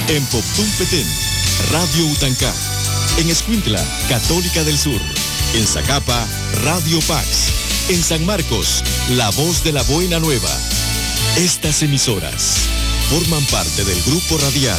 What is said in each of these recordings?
En Poptún Petén, Radio Utancá. En Escuintla, Católica del Sur. En Zacapa, Radio Pax. En San Marcos, La Voz de la Buena Nueva. Estas emisoras forman parte del grupo radial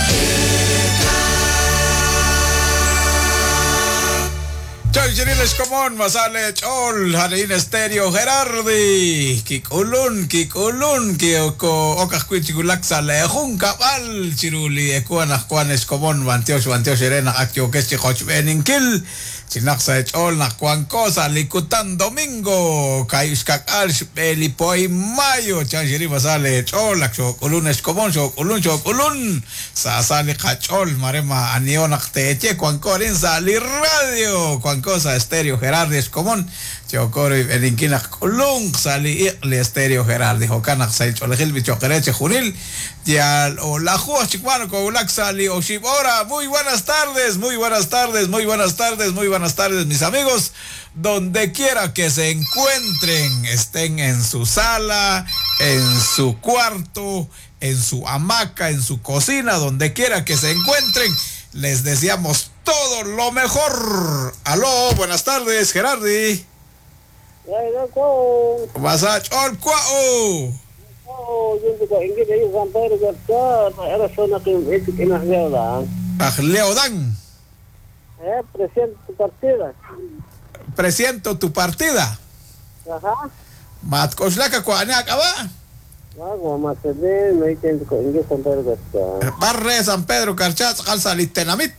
Chaychiriles común, masale chol, harin estéreo Gerardi, kikulun, kioko, okaskuichigulak sale, junkabal, chiruli, ekuanas, cuanes común, vantiosh, serena, actio, que beninquil, Sinaksa chol, nakuan cosa, likutan domingo, kayuskakal, pelipoi mayo, chaychiri masale chol, akso kulunes común, kulun, sasali kachol, marema, anionak teche, kuankorin sali radio, cosa estéreo Gerardi es común chocoro y elinquinas colung sali le estéreo Gerardi jocanak sai cholejil bichoquereche junil ya o la jua chicuano con sali o shibora. Muy buenas tardes mis amigos, donde quiera que se encuentren, estén en su sala, en su cuarto, en su hamaca, en su cocina, donde quiera que se encuentren, les deseamos todo lo mejor. Aló, buenas tardes, Gerardi. Masach, ol kwao. Leodan. Presento tu partida. Presiento tu partida. Ajá. Matkoslaka kwanak aba. Barre San Pedro Carchatz, calza litenamit.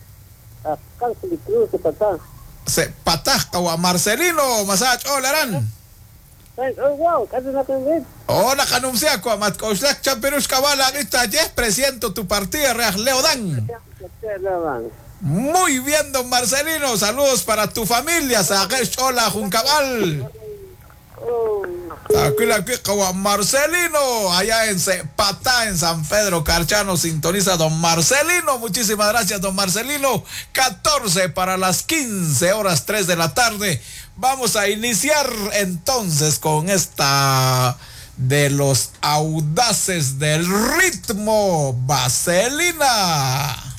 Se pataj kawa Marcelino, masach olaran. Hola, canumcia kwa matkoslak champions kabala esta presento tu partida real Leodan. Muy bien, don Marcelino, saludos para tu familia, Sagesh, hola, Juncabal. Aquí Marcelino, allá en Cepatá, en San Pedro Carchano, sintoniza don Marcelino. Muchísimas gracias, don Marcelino. 14 para las 15 horas 3 de la tarde. Vamos a iniciar entonces con esta de los audaces del ritmo, Vaselina.